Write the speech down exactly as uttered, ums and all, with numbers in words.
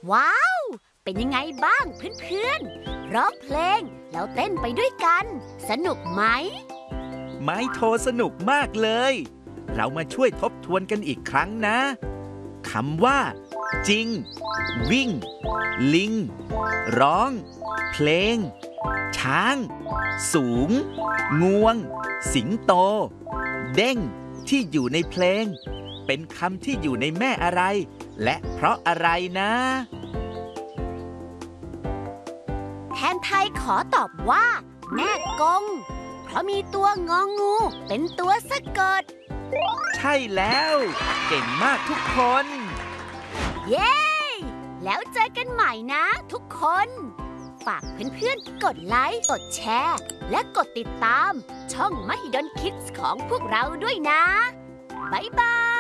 ว้าว เป็นยังไงบ้างเพื่อนๆร้องเพลงแล้วเต้นไปด้วยกัน สนุกไหมไม้โทสนุกมากเลย เรามาช่วยทบทวนกันอีกครั้งนะคำว่า จริง วิ่ง ลิง ร้อง เพลง ช้าง สูง งวง สิงโต เด้งที่อยู่ในเพลง เป็นคำที่อยู่ในแม่อะไร และเพราะอะไรนะแทนไทยขอตอบว่า แม่กง เพราะมีตัวงองูเป็นตัวสะกดใช่แล้ว เก่งมากทุกคนเย้ แล้วเจอกันใหม่นะทุกคน ฝากเพื่อนๆ กดไลค์ กดแชร์ และกดติดตามช่อง Mahidol Kids ของพวกเราด้วยนะ บ๊ายบาย